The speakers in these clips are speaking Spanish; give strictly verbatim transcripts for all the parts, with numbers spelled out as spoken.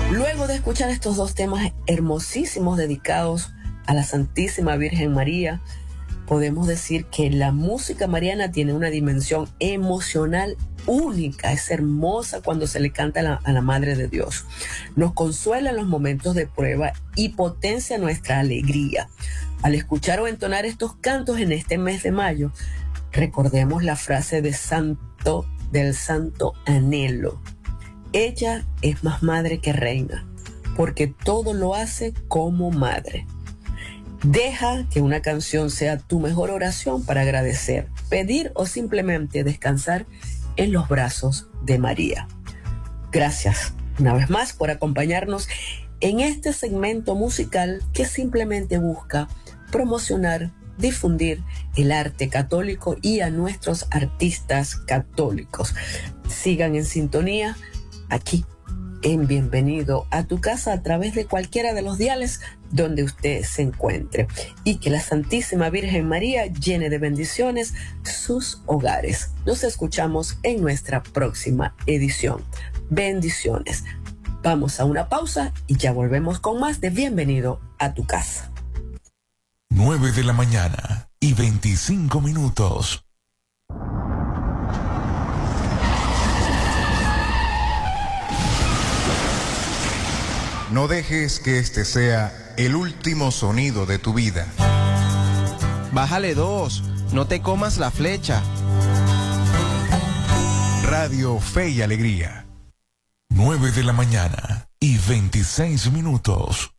Luego de escuchar estos dos temas hermosísimos dedicados a la Santísima Virgen María, podemos decir que la música mariana tiene una dimensión emocional única, es hermosa cuando se le canta a la, a la Madre de Dios. Nos consuela en los momentos de prueba y potencia nuestra alegría. Al escuchar o entonar estos cantos en este mes de mayo, recordemos la frase de santo, del santo Anhelo. Ella es más madre que reina, porque todo lo hace como madre. Deja que una canción sea tu mejor oración para agradecer, pedir o simplemente descansar en los brazos de María. Gracias una vez más por acompañarnos en este segmento musical que simplemente busca promocionar, difundir el arte católico y a nuestros artistas católicos. Sigan en sintonía aquí en Bienvenido a tu Casa a través de cualquiera de los diales donde usted se encuentre, y que la Santísima Virgen María llene de bendiciones sus hogares. Nos escuchamos en nuestra próxima edición. Bendiciones. Vamos a una pausa y ya volvemos con más de Bienvenido a tu Casa. nueve de la mañana y veinticinco minutos. No dejes que este sea el último sonido de tu vida. Bájale dos, no te comas la flecha. Radio Fe y Alegría. nueve de la mañana y veintiséis minutos.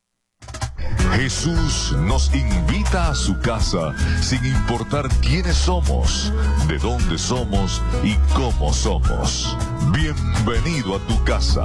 Jesús nos invita a su casa sin importar quiénes somos, de dónde somos y cómo somos. Bienvenido a tu casa.